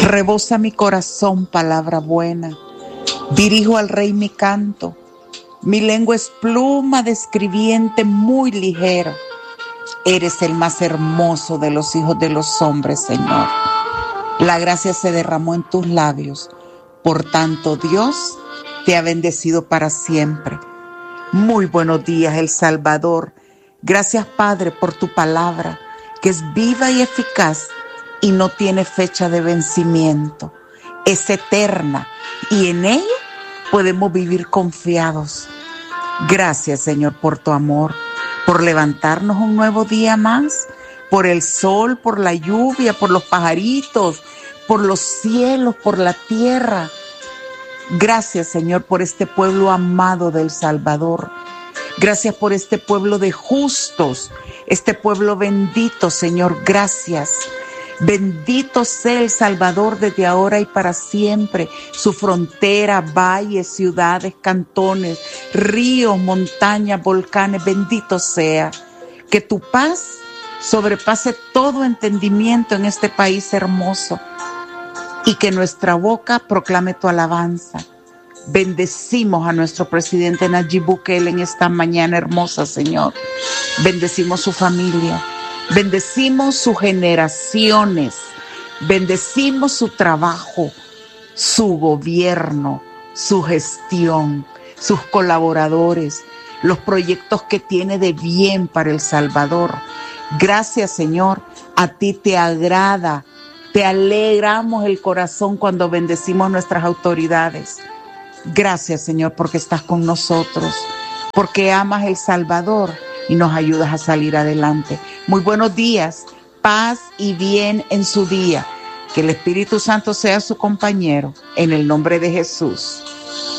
Rebosa mi corazón palabra buena. Dirijo al Rey mi canto. Mi lengua es pluma de escribiente muy ligera. Eres el más hermoso de los hijos de los hombres, Señor. La gracia se derramó en tus labios. Por tanto, Dios te ha bendecido para siempre. Muy buenos días, El Salvador. Gracias, Padre, por tu palabra, que es viva y eficaz y no tiene fecha de vencimiento. Es eterna y en ella podemos vivir confiados. Gracias, Señor, por tu amor, por levantarnos un nuevo día más, por el sol, por la lluvia, por los pajaritos, por los cielos, por la tierra. Gracias, Señor, por este pueblo amado del Salvador. Gracias por este pueblo de justos, este pueblo bendito, Señor. Gracias. Bendito sea El Salvador desde ahora y para siempre. Su frontera, valles, ciudades, cantones, ríos, montañas, volcanes, bendito sea. Que tu paz sobrepase todo entendimiento en este país hermoso y que nuestra boca proclame tu alabanza. Bendecimos a nuestro presidente Nayib Bukele en esta mañana hermosa, Señor. Bendecimos su familia. Bendecimos sus generaciones, bendecimos su trabajo, su gobierno, su gestión, sus colaboradores, los proyectos que tiene de bien para El Salvador. Gracias, Señor, a ti te agrada, te alegramos el corazón cuando bendecimos nuestras autoridades. Gracias, Señor, porque estás con nosotros, porque amas El Salvador y nos ayudas a salir adelante. Muy buenos días, paz y bien en su día. Que el Espíritu Santo sea su compañero, en el nombre de Jesús.